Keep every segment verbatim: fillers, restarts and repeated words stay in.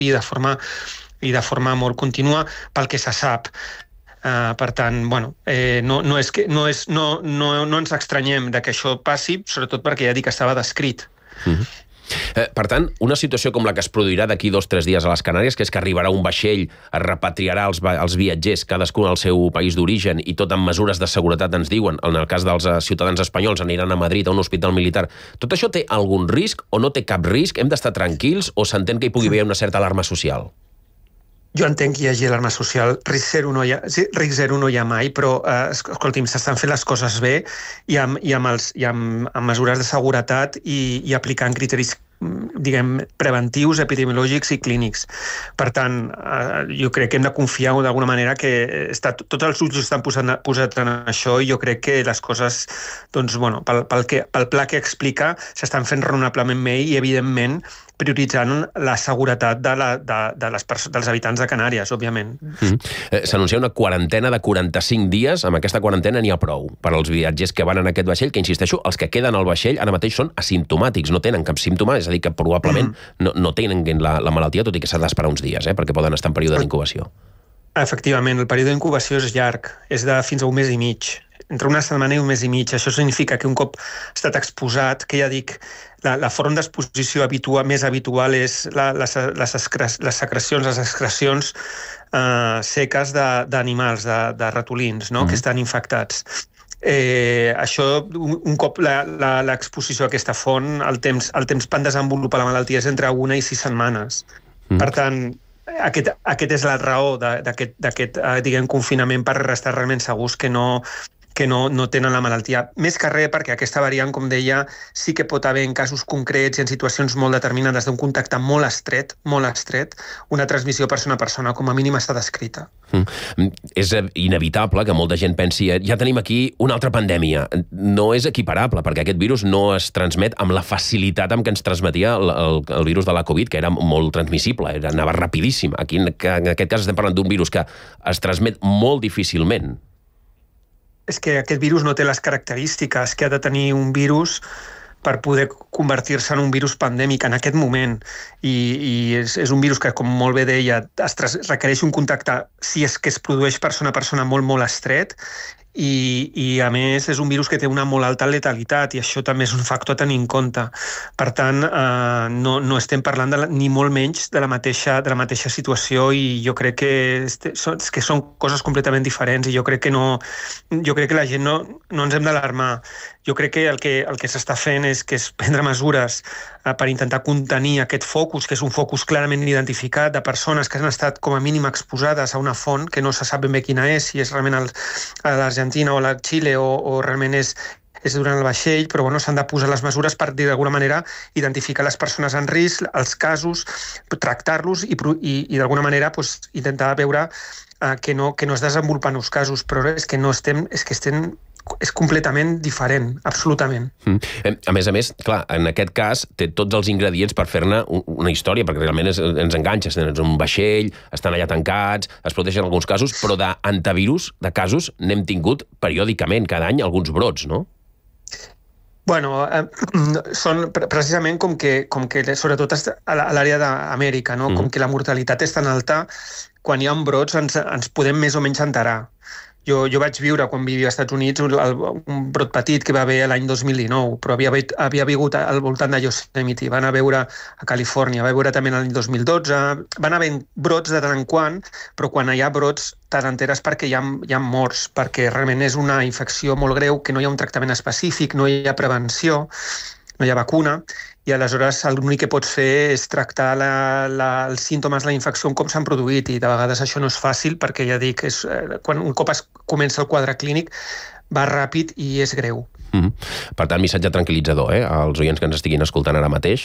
i de forma, i de forma molt contínua pel que se sap. Uh, per tant, bueno, eh, no, no, és que, no, és, no, no, no ens estranyem de que això passi, sobretot perquè ja dic que estava descrit. Mm-hmm. Eh, per tant, una situació com la que es produirà d'aquí dos o tres dies a les Canàries, que és que arribarà un vaixell, es repatriarà els, els viatgers, cadascun al seu país d'origen, i tot amb mesures de seguretat, ens diuen, en el cas dels uh, ciutadans espanyols, aniran a Madrid, a un hospital militar. Tot això té algun risc o no té cap risc? Hem d'estar tranquils o s'entén que hi pugui haver una certa alarma social? Jo entenc que hi hagi alarma social. Risc zero no hi ha, risc zero no hi ha mai, però, eh, escolti'm, s'estan fent les coses bé i amb, i amb, els, i amb, amb mesures de seguretat i, i aplicant criteris, diguem, preventius, epidemiològics i clínics. Per tant, eh, jo crec que hem de confiar d'alguna manera que està, tots els ulls estan posant, posats en això i jo crec que les coses, doncs, bueno, pel, pel, que, pel pla que explica, s'estan fent raonablement bé i, evidentment, prioritzant la seguretat de la, de, de les dels habitants de Canàries, òbviament. Mm. Eh, S'anuncia una quarantena de quaranta-cinc dies. Amb aquesta quarantena n'hi ha prou per als viatgers que van en aquest vaixell, que, insisteixo, els que queden al vaixell ara mateix són asimptomàtics, no tenen cap símptoma, és a dir, que probablement mm. no, no tenen la, la malaltia, tot i que s'ha d'esperar uns dies, eh, perquè poden estar en període d'incubació. Efectivament, el període d'incubació és llarg, és de fins a un mes i mig. Entre una setmana i un mes i mig. Això significa que un cop ha estat exposat, que ja dic, la, la forma d'exposició habitua, més habitual és la, les, les, excres, les secrecions, les excrecions eh, seques d'animals, de, de, de ratolins, no? Mm. que estan infectats. Eh, això, un, un cop l'exposició a aquesta font, el temps, el temps per desenvolupar la malaltia és entre una i sis setmanes. Mm. Per tant, aquest, aquest és la raó d'aquest, eh, diguem, confinament, per estar realment segurs que no que no, no tenen la malaltia. Més que res perquè aquesta variant, com deia, sí que pot haver en casos concrets i en situacions molt determinades d'un contacte molt estret, molt estret, una transmissió persona a persona, com a mínim està descrita. Mm. És inevitable que molta gent pensi, ja tenim aquí una altra pandèmia. No és equiparable, perquè aquest virus no es transmet amb la facilitat amb què ens transmetia el, el, el virus de la Covid, que era molt transmissible, era, anava rapidíssim. Aquí, en, en aquest cas, estem parlant d'un virus que es transmet molt difícilment. És que aquest virus no té les característiques que ha de tenir un virus per poder convertir-se en un virus pandèmic en aquest moment. I, i és, és un virus que, com molt bé deia, es requereix un contacte, si és que es produeix persona a persona, molt, molt estret, i, i a més és un virus que té una molt alta letalitat i això també és un factor a tenir en compte. Per tant, eh, no, no estem parlant de la, ni molt menys de la, mateixa, de la mateixa situació i jo crec que, este, són, que són coses completament diferents i jo crec que no, jo crec que la gent no, no ens hem d'alarmar. Jo crec que el que, el que s'està fent és que és prendre mesures eh, per intentar contenir aquest focus, que és un focus clarament identificat de persones que han estat com a mínim exposades a una font que no se sap ben bé quina és, si és realment el, a l'Argentina o a la Xile o, o realment és, és durant el vaixell, però bueno, s'han de posar les mesures per, d'alguna manera, identificar les persones en risc, els casos, tractar-los i, i, i d'alguna manera pues, intentar veure eh, que, no, que no es desenvolupen els casos, però és que no estem, és que estem és completament diferent, absolutament. Mm. A més a més, clar, en aquest cas té tots els ingredients per fer-ne una història, perquè realment és, ens enganxa, és un vaixell, estan allà tancats, es protegeixen alguns casos, però d'antivirus, de casos, n'hem tingut periòdicament, cada any, alguns brots, no? Bueno, eh, són precisament com que, com que sobretot a l'àrea d'Amèrica, no? Mm. Com que la mortalitat és tan alta, quan hi ha brots ens, ens podem més o menys enterar. Jo, jo vaig viure, quan vivia als Estats Units, un, un brot petit que va haver l'any dos mil dinou, però havia, havia vingut al voltant de Yosemite, van a veure a Califòrnia, va veure també l'any dos mil dotze, van haver brots de tant en quant, però quan hi ha brots t'enteres perquè hi ha, hi ha morts, perquè realment és una infecció molt greu, que no hi ha un tractament específic, no hi ha prevenció, no hi ha vacuna, i aleshores l'únic que pots fer és tractar la, la, els símptomes de la infecció com s'han produït, i de vegades això no és fàcil perquè ja dic, és, quan un cop es comença el quadre clínic va ràpid i és greu. Mm-hmm. Per tant, missatge tranquil·litzador, eh? als oients que ens estiguin escoltant ara mateix.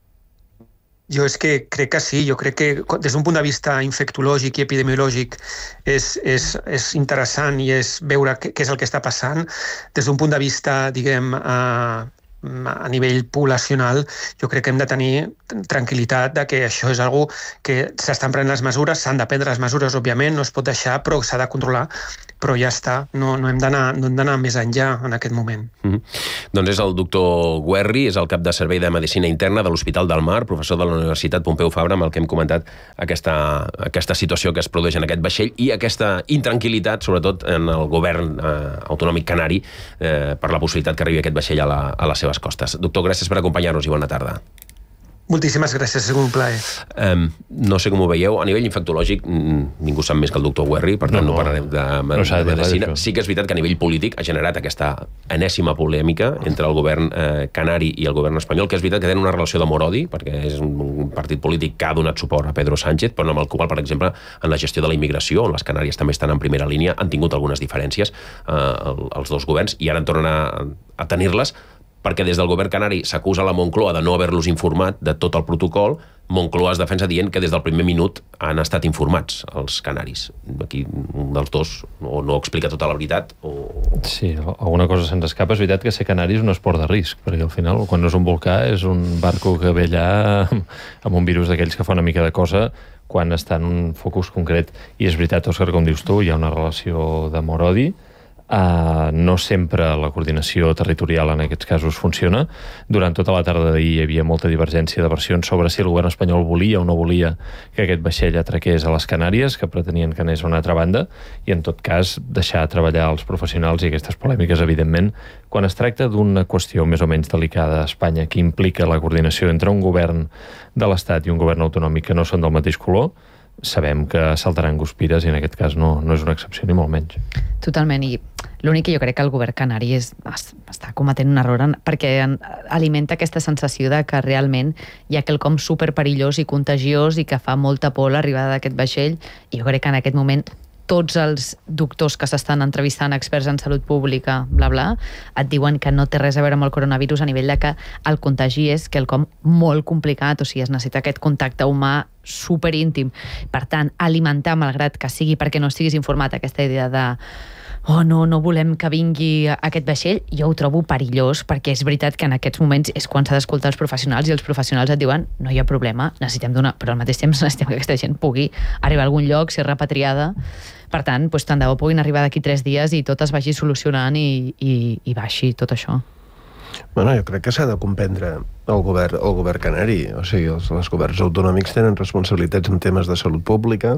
Jo és que crec que sí, jo crec que des d'un punt de vista infectològic i epidemiològic és, és, és interessant i és veure què, què és el que està passant. Des d'un punt de vista, diguem, eh, a nivell poblacional, jo crec que hem de tenir tranquil·litat de que això és algo que s'estan prenent les mesures, s'han de prendre les mesures, òbviament, no es pot deixar, però s'ha de controlar, però ja està, no, no hem d'anar no hem d'anar més enllà en aquest moment. Mm-hmm. Doncs és el doctor Guerri, és el cap de Servei de Medicina Interna de l'Hospital del Mar, professor de la Universitat Pompeu Fabra, amb el que hem comentat aquesta, aquesta situació que es produeix en aquest vaixell i aquesta intranquil·litat, sobretot en el govern eh, autonòmic canari, eh, per la possibilitat que arribi aquest vaixell a, la, a les seves costes. Doctor, gràcies per acompanyar-nos i bona tarda. Moltíssimes gràcies, ha sigut un plaer. Um, no sé com ho veieu, a nivell infectològic ningú sap més que el doctor Guerri, per tant no, no, no parlarem de, no de medicina. Sí que és veritat que a nivell polític ha generat aquesta enèsima polèmica entre el govern eh, canari i el govern espanyol, que és veritat que tenen una relació d'amor-odi, perquè és un, un partit polític que ha donat suport a Pedro Sánchez, però amb el qual, per exemple, en la gestió de la immigració, on les Canàries també estan en primera línia, han tingut algunes diferències eh, els dos governs, i ara en tornen a, a tenir-les, perquè des del govern canari s'acusa la Moncloa de no haver-los informat de tot el protocol. Moncloa es defensa dient que des del primer minut han estat informats els canaris. Aquí un dels dos o no explica tota la veritat o... Sí, alguna cosa se'ns escapa. És veritat que ser canari és un esport de risc, perquè al final, quan no és un volcà, és un barco que ve allà amb un virus d'aquells que fa una mica de cosa quan està en un focus concret. I és veritat, Òscar, com dius tu, hi ha una relació d'amor-odi. Uh, no sempre la coordinació territorial en aquests casos funciona. Durant tota la tarda d'ahir hi havia molta divergència de versions sobre si el govern espanyol volia o no volia que aquest vaixell atraqués a les Canàries, que pretenien que anés a una altra banda, i en tot cas deixar treballar els professionals i aquestes polèmiques, evidentment, quan es tracta d'una qüestió més o menys delicada a Espanya que implica la coordinació entre un govern de l'Estat i un govern autonòmic que no són del mateix color, sabem que saltaran guspires i en aquest cas no, no és una excepció ni molt menys. Totalment, i l'únic que jo crec que el govern canari és, està cometent un error en, perquè en, alimenta aquesta sensació de que realment hi ha quelcom superperillós i contagiós i que fa molta por l'arribada d'aquest vaixell, i jo crec que en aquest moment tots els doctors que s'estan entrevistant, experts en salut pública, bla, bla, et diuen que no té res a veure amb el coronavirus a nivell de que el contagi és quelcom molt complicat, o sigui, es necessita aquest contacte humà superíntim. Per tant, alimentar, malgrat que sigui perquè no estiguis informat, aquesta idea de oh, no, no volem que vingui aquest vaixell, jo ho trobo perillós, perquè és veritat que en aquests moments és quan s'ha d'escoltar els professionals, i els professionals et diuen no hi ha problema, necessitem donar, però al mateix temps necessitem que aquesta gent pugui arribar a algun lloc, ser repatriada. Per tant, doncs, tant de bo puguin arribar d'aquí tres dies i tot es vagi solucionant i, i, i baixi tot això. Bueno, jo crec que s'ha de comprendre el govern, el govern canari. O sigui, els, els governs autonòmics tenen responsabilitats en temes de salut pública.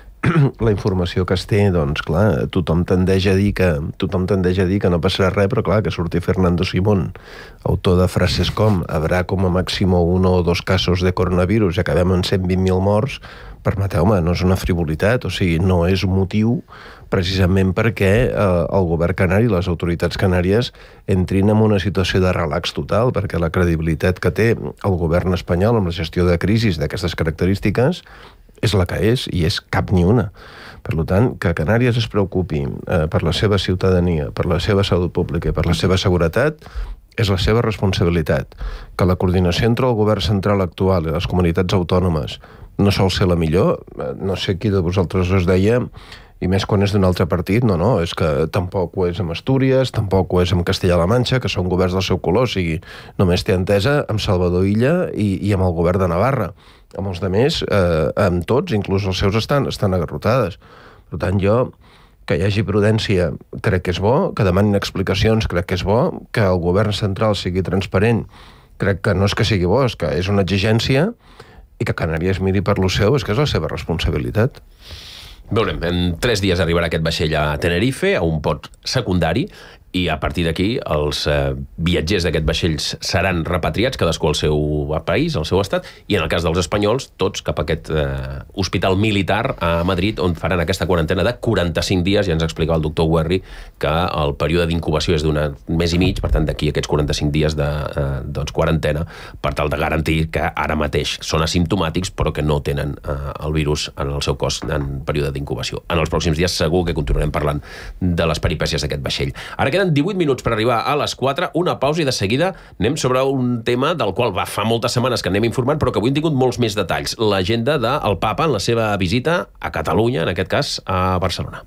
La informació que es té, doncs, clar, tothom tendeix a dir que tothom tendeix a dir que no passarà res, però clar, que surti Fernando Simón, autor de frases com habrá com a màxim uno o dos casos de coronavirus i acabem en cent vint mil morts, permeteu-me, no és una frivolitat, o sigui, no és motiu precisament perquè eh, el govern canari i les autoritats canàries entrin en una situació de relax total, perquè la credibilitat que té el govern espanyol amb la gestió de crisis d'aquestes característiques és la que és, i és cap ni una. Per tant, que Canàries es preocupi eh, per la seva ciutadania, per la seva salut pública i per la seva seguretat, és la seva responsabilitat. Que la coordinació entre el govern central actual i les comunitats autònomes no sol ser la millor, no sé qui de vosaltres us deia, i més quan és d'un altre partit, no, no, és que tampoc ho és amb Astúries, tampoc ho és amb Castella-La Manxa, que són governs del seu color, o sigui, només té entesa amb Salvador Illa i, i amb el govern de Navarra. Amb els altres, eh, amb tots, inclús els seus estan, estan agarrotades. Per tant, jo, que hi hagi prudència, crec que és bo, que demanin explicacions, crec que és bo, que el govern central sigui transparent, crec que no és que sigui bo, és que és una exigència, i que Canàries miri per lo seu, és que és la seva responsabilitat. Veurem, en tres dies arribarà aquest vaixell a Tenerife, a un port secundari, i a partir d'aquí els eh, viatgers d'aquest vaixells seran repatriats, cadascú al seu país, al seu estat, i en el cas dels espanyols, tots cap a aquest eh, hospital militar a Madrid, on faran aquesta quarantena de quaranta-cinc dies. Ja ens explicava el doctor Guerri que el període d'incubació és d'un mes i mig, per tant, d'aquí aquests quaranta-cinc dies de eh, doncs, quarantena, per tal de garantir que ara mateix són asimptomàtics, però que no tenen eh, el virus en el seu cos en període d'incubació. En els pròxims dies segur que continuarem parlant de les peripècies d'aquest vaixell. Ara queden divuit minuts per arribar a les quatre, una pausa i de seguida anem sobre un tema del qual va fa moltes setmanes que anem informant, però que avui hem tingut molts més detalls. L'agenda del Papa en la seva visita a Catalunya, en aquest cas a Barcelona.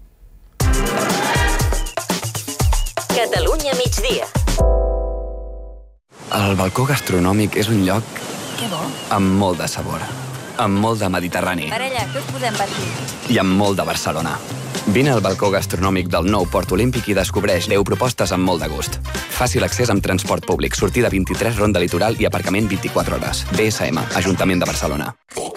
Catalunya migdia. El balcó gastronòmic és un lloc... Que bo. Amb molt de sabor. Amb molt de Mediterrani. Parella, què us posem per aquí? I amb molt de Barcelona. Vine al balcó gastronòmic del nou Port Olímpic i descobreix deu propostes amb molt de gust. Fàcil accés amb transport públic, sortida vint-i-tres, ronda litoral i aparcament vint-i-quatre hores. B S M, Ajuntament de Barcelona.